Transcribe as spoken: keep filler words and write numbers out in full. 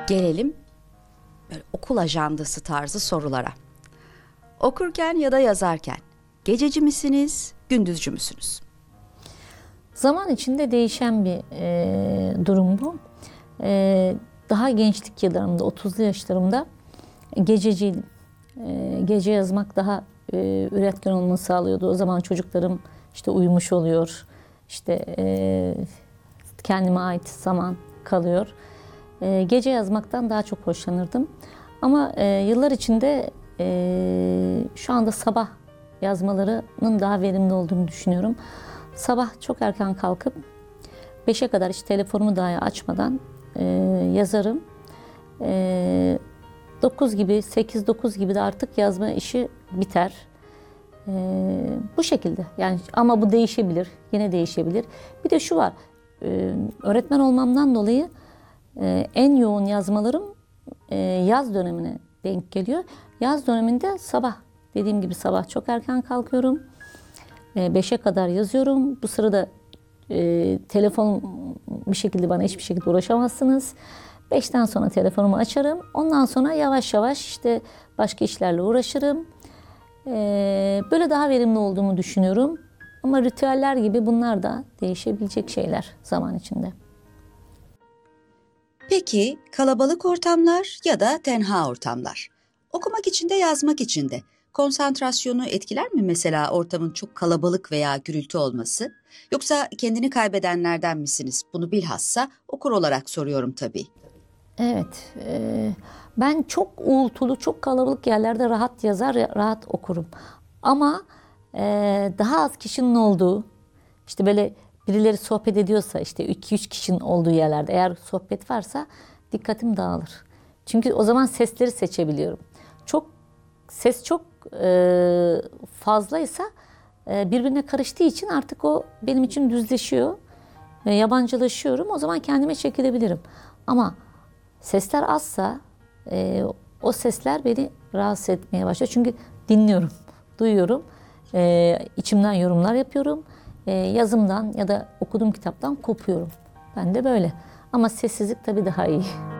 Gelelim böyle okul ajandası tarzı sorulara. Okurken ya da yazarken gececi misiniz, gündüzcü müsünüz? Zaman içinde değişen bir e, durum bu. E, daha gençlik yıllarımda, otuzlu yaşlarımda gececiydim. E, gece yazmak daha e, üretken olmamı sağlıyordu. O zaman çocuklarım işte uyumuş oluyor, işte e, kendime ait zaman kalıyor. E, gece yazmaktan daha çok hoşlanırdım. Ama e, yıllar içinde e, şu anda sabah yazmalarının daha verimli olduğunu düşünüyorum. Sabah çok erken kalkıp beşe kadar hiç telefonumu dahi açmadan e, yazarım. E, dokuz gibi, sekiz dokuz gibi de artık yazma işi biter. E, bu şekilde. Yani ama bu değişebilir, yine değişebilir. Bir de şu var, e, öğretmen olmamdan dolayı e, en yoğun yazmalarım e, yaz dönemine denk geliyor. Yaz döneminde sabah, dediğim gibi sabah çok erken kalkıyorum. beşe kadar yazıyorum. Bu sırada e, telefon bir şekilde bana hiçbir şekilde ulaşamazsınız. beşten sonra telefonumu açarım. Ondan sonra yavaş yavaş işte başka işlerle uğraşırım. E, böyle daha verimli olduğumu düşünüyorum. Ama ritüeller gibi bunlar da değişebilecek şeyler zaman içinde. Peki kalabalık ortamlar ya da tenha ortamlar? Okumak için de yazmak için de konsantrasyonu etkiler mi mesela ortamın çok kalabalık veya gürültü olması? Yoksa kendini kaybedenlerden misiniz? Bunu bilhassa okur olarak soruyorum tabii. Evet, e, ben çok uğultulu, çok kalabalık yerlerde rahat yazar, rahat okurum. Ama e, daha az kişinin olduğu, işte böyle birileri sohbet ediyorsa, işte iki üç kişinin olduğu yerlerde eğer sohbet varsa dikkatim dağılır. Çünkü o zaman sesleri seçebiliyorum. Çok ses çok e, fazlaysa e, birbirine karıştığı için artık o benim için düzleşiyor, e, yabancılaşıyorum. O zaman kendime çekilebilirim. Ama sesler azsa e, o sesler beni rahatsız etmeye başlıyor. Çünkü dinliyorum, duyuyorum, e, içimden yorumlar yapıyorum. E, yazımdan ya da okuduğum kitaptan kopuyorum. Ben de böyle. Ama sessizlik tabii daha iyi.